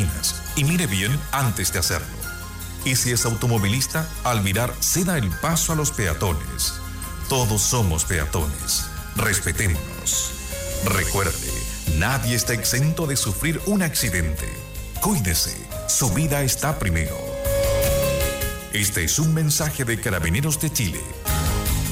esquinas y mire bien antes de hacerlo. Y si es automovilista, al mirar ceda el paso a los peatones. Todos somos peatones. Respetémonos. Recuerde, nadie está exento de sufrir un accidente. Cuídese, su vida está primero. Este es un mensaje de Carabineros de Chile,